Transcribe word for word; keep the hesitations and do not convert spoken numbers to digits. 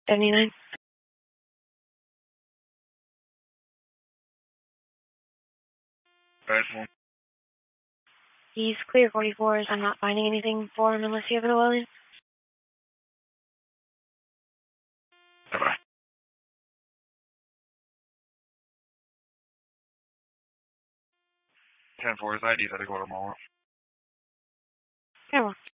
seventy-nine. Bad one. He's clear forty-fours. I'm not finding anything for him unless you have it, William. Bye-bye. ten four, his I D's had to go tomorrow. Yeah, well.